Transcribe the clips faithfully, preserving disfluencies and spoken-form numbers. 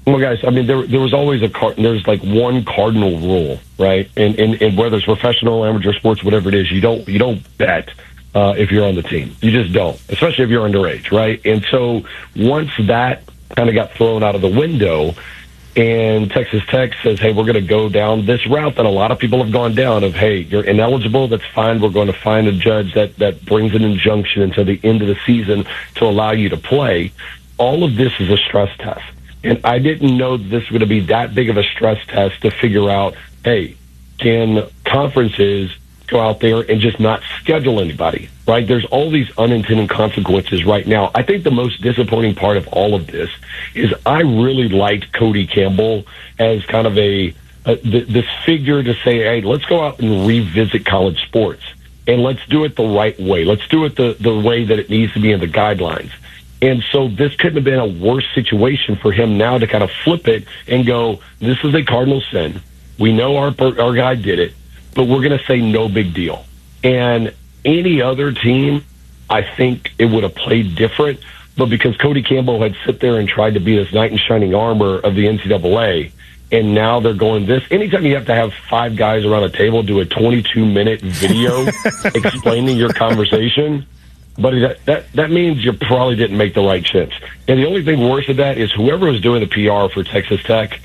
Well, guys, I mean, there there was always a car- there's like one cardinal rule, right? And, and and whether it's professional, amateur sports, whatever it is, you don't you don't bet uh, if you're on the team. You just don't, especially if you're underage, right? And so once that kind of got thrown out of the window, and Texas Tech says, hey, we're going to go down this route that a lot of people have gone down of, hey, you're ineligible, that's fine. We're going to find a judge that, that brings an injunction until the end of the season to allow you to play. All of this is a stress test. And I didn't know this was going to be that big of a stress test to figure out, hey, can conferences go out there and just not schedule anybody, right? There's all these unintended consequences right now. I think the most disappointing part of all of this is I really liked Cody Campbell as kind of a, a th- this figure to say, hey, let's go out and revisit college sports, and let's do it the right way. Let's do it the, the way that it needs to be in the guidelines. And so this couldn't have been a worse situation for him now to kind of flip it and go, this is a cardinal sin. We know our our guy did it, but we're going to say no big deal. And any other team, I think it would have played different. But because Cody Campbell had sit there and tried to be this knight in shining armor of the N C double A, and now they're going this. Anytime you have to have five guys around a table do a twenty-two minute video explaining your conversation, but that, that that means you probably didn't make the right shifts. And the only thing worse than that is whoever was doing the P R for Texas Tech,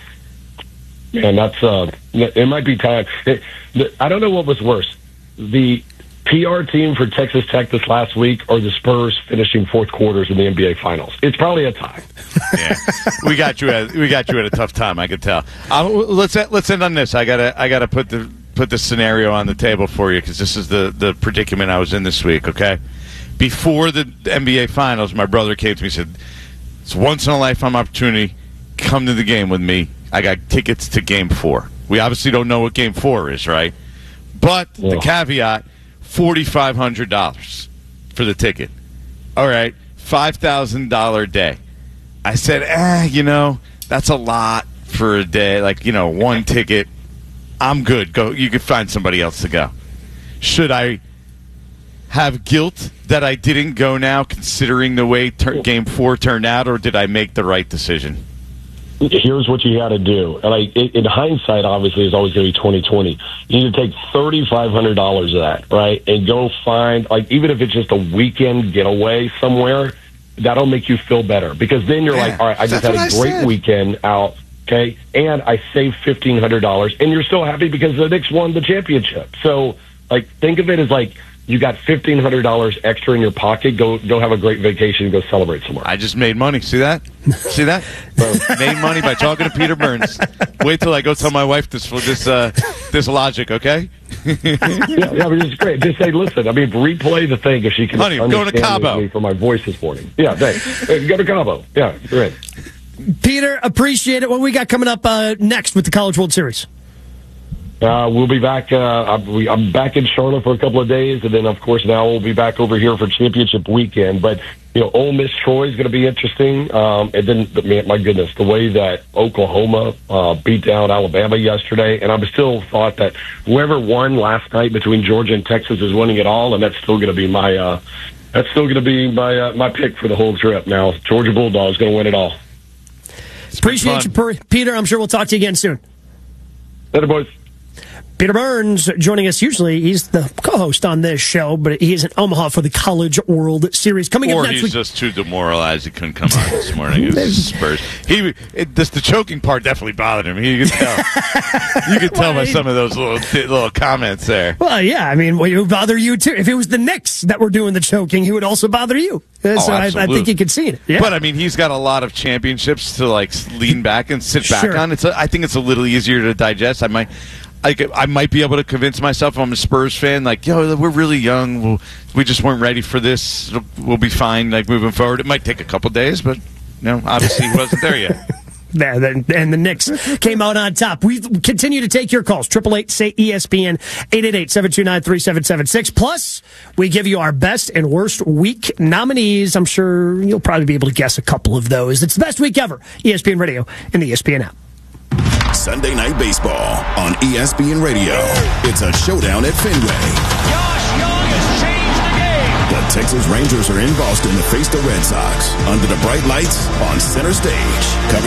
and that's uh, it might be time. It, the, I don't know what was worse, the P R team for Texas Tech this last week or the Spurs finishing fourth quarters in the N B A Finals. It's probably a tie. Yeah, we got you. At, we got you at a tough time. I could tell. Uh, let's let's end on this. I gotta I gotta put the put the scenario on the table for you because this is the the predicament I was in this week. Okay. Before the N B A Finals, my brother came to me and said, it's a once-in-a-lifetime opportunity. Come to the game with me. I got tickets to Game four. We obviously don't know what Game four is, right? But yeah. The caveat, four thousand five hundred dollars for the ticket. All right, five thousand dollars day. I said, eh, you know, that's a lot for a day. Like, you know, one ticket. I'm good. Go. You could find somebody else to go. Should I have guilt that I didn't go now, considering the way ter- Game Four turned out, or did I make the right decision? Here's what you got to do. Like in hindsight, obviously, it's always going to be twenty twenty. You need to take three thousand five hundred dollars of that, right, and go find, like, even if it's just a weekend getaway somewhere, that'll make you feel better because then you're yeah, like, all right, I just had a I great said. weekend out. Okay, and I saved fifteen hundred dollars, and you're still happy because the Knicks won the championship. So, like, think of it as like you got fifteen hundred dollars extra in your pocket. Go go have a great vacation and go celebrate somewhere. I just made money. See that? See that? Made money by talking to Peter Burns. Wait till I go tell my wife this this uh, this logic, okay? yeah, yeah, I mean, it's great. Just say, listen, I mean, replay the thing if she can Honey, I'm going to Cabo. Me for my voice this morning. Yeah, thanks. Go to Cabo. Yeah, great. Peter, appreciate it. What we got coming up uh, next with the College World Series? Uh, we'll be back. Uh, I'm back in Charlotte for a couple of days, and then, of course, now we'll be back over here for championship weekend. But, you know, Ole Miss Troy is going to be interesting. Um, and then, man, my goodness, the way that Oklahoma uh, beat down Alabama yesterday, and I still thought that whoever won last night between Georgia and Texas is winning it all, and that's still going to be my uh, that's still going to be my uh, my pick for the whole trip. Now, Georgia Bulldogs going to win it all. Appreciate you, Peter. I'm sure we'll talk to you again soon. Later, boys. Peter Burns joining us. Usually he's the co-host on this show, but he is in Omaha for the College World Series. Coming or up next he's week. just too demoralized he couldn't come on this morning. It was Spurs. He, it, this, the choking part definitely bothered him. You could tell. You could tell by some of those little little comments there. Well, yeah, I mean, well, it would bother you too. If it was the Knicks that were doing the choking, he would also bother you. So oh, I, I think you could see it. Yeah. But I mean, he's got a lot of championships to like lean back and sit back sure. on. It's a, I think it's a little easier to digest. I might. I, I might be able to convince myself if I'm a Spurs fan, like, yo, we're really young. We'll, we just weren't ready for this. It'll, we'll be fine, like, moving forward. It might take a couple days, but, you know, obviously he wasn't there yet. And the Knicks came out on top. We continue to take your calls. triple eight say E S P N, eight eight eight, seven two nine, three seven seven six. Plus, we give you our best and worst week nominees. I'm sure you'll probably be able to guess a couple of those. It's the best week ever. E S P N Radio and the E S P N app. Sunday Night Baseball on E S P N Radio. It's a showdown at Fenway. Josh Young has changed the game. The Texas Rangers are in Boston to face the Red Sox under the bright lights on center stage.